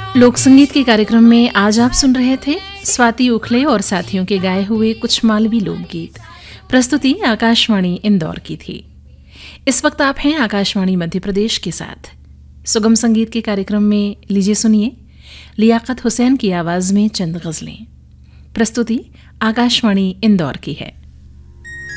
लोक संगीत के कार्यक्रम में आज आप सुन रहे थे स्वाति उखले और साथियों के गाए हुए कुछ मालवी लोकगीत। प्रस्तुति आकाशवाणी इंदौर की थी। इस वक्त आप हैं आकाशवाणी मध्य प्रदेश के साथ। सुगम संगीत के कार्यक्रम में लीजिए सुनिए लियाकत हुसैन की आवाज में चंद गजलें। प्रस्तुति आकाशवाणी इंदौर की है।